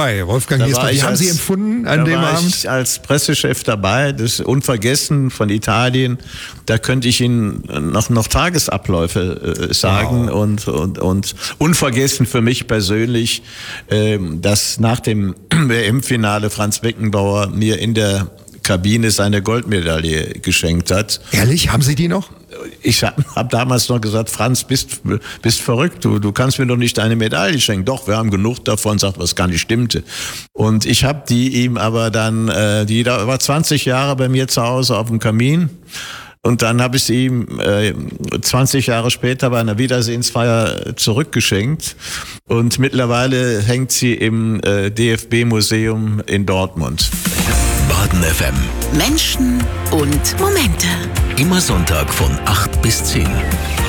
dabei, Wolfgang Giesbert. Wie haben Sie empfunden an dem Abend? Ich als Pressechef dabei, das ist unvergessen von Italien. Da könnte ich Ihnen noch Tagesabläufe sagen. Wow. Und unvergessen für mich persönlich, dass nach dem WM-Finale Franz Beckenbauer mir in der Kabine seine Goldmedaille geschenkt hat. Ehrlich? Haben Sie die noch? Ich hab damals noch gesagt, Franz, bist verrückt, du kannst mir doch nicht deine Medaille schenken. Doch, wir haben genug davon, sagt, was gar nicht stimmte. Und ich habe die ihm aber dann, die war 20 Jahre bei mir zu Hause auf dem Kamin. Und dann habe ich sie ihm 20 Jahre später bei einer Wiedersehensfeier zurückgeschenkt. Und mittlerweile hängt sie im DFB-Museum in Dortmund. Baden FM. Menschen und Momente. Immer Sonntag von 8 bis 10.